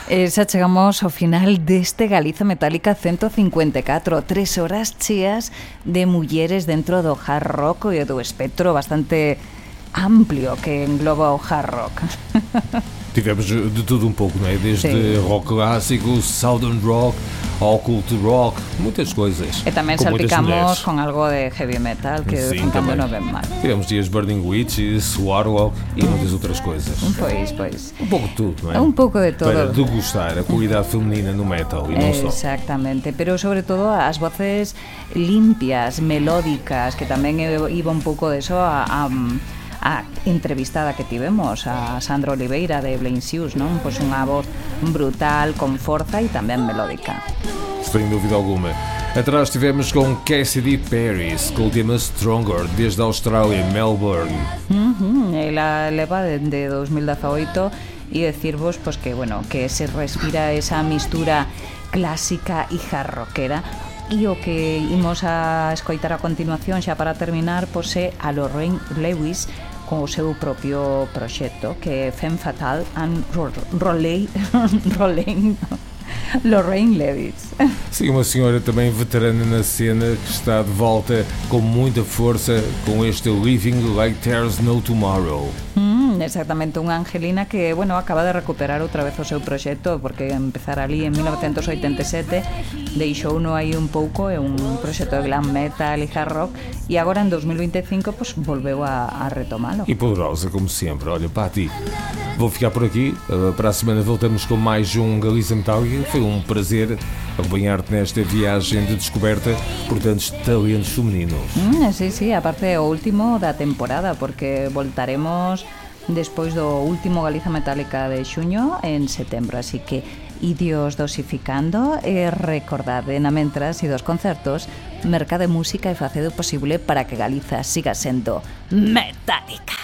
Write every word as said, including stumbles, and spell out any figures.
E xa chegamos ao final deste Galiza Metálica ciento cincuenta e catro, tres horas cheas de mulleres dentro do hard rock e do espectro bastante amplio que engloba o hard rock. Tivemos de tudo um pouco, não é? Desde Sim. rock clássico, southern rock, occult rock, muitas coisas. E tamén salpicamos con algo de heavy metal, que Sim, também non ven mal. Tivemos dias Burning Witches, Warlock e mm. muitas outras coisas. Pois, pois. Um pouco de tudo, não é? Un pouco de todo. Para degustar a qualidade feminina no metal e non só. Exactamente, pero sobre todo as voces limpias, melódicas, que tamén iba un pouco de eso a... a a entrevistada que tivemos, a Sandra Oliveira de Blind Shoes, non? Pois unha voz brutal, con forza e tamén melódica. Sem dúvida alguma. Atrás tivemos com Cassidy Paris, com o tema Stronger, desde a Austrália, Melbourne. Uh-huh. Ela leva desde dos mil dezaoito e decirvos pues, que, bueno, que se respira esa mistura clásica e hard rockera. E o que imos a escoitar a continuación, xa para terminar, pois é a Lorraine Lewis con o seu propio proxecto, que é Femme Fatale and Roley Roley Lorraine Lewis. Sim, uma senhora também veterana na cena que está de volta com muita força com este Living Like There's No Tomorrow. Mm, exactamente, unha angelina que, bueno, acaba de recuperar outra vez o seu proxecto porque empezar ali en mil novecentos oitenta e sete deixou no aí un pouco, é un proxecto de glam metal e hard rock e agora en dos mil vinte e cinco pues, volveu a, a retomalo. E poderosa como sempre. Olha, Pati, vou ficar por aqui, para a semana voltamos com mais um Galiza Metálica. Foi um prazer acompanhar-te nesta viagem de descoberta por tantos talentos femininos. Mm, sí, sí, aparte o último da temporada, porque voltaremos despois do último Galiza Metálica de xuño en setembro, así que idios dosificando e recordade na mentras e dos concertos, mercade música e facedo posible para que Galiza siga sendo metálica.